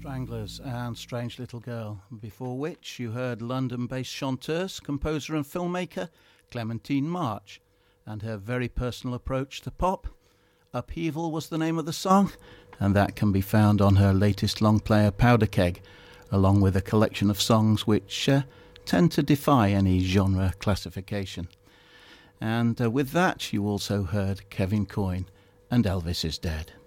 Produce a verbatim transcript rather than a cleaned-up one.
Stranglers and Strange Little Girl, before which you heard London-based chanteuse, composer and filmmaker Clementine March and her very personal approach to pop. Upheaval was the name of the song, and that can be found on her latest long player Powder Keg, along with a collection of songs which uh, tend to defy any genre classification. And uh, with that you also heard Kevin Coyne and Elvis is Dead.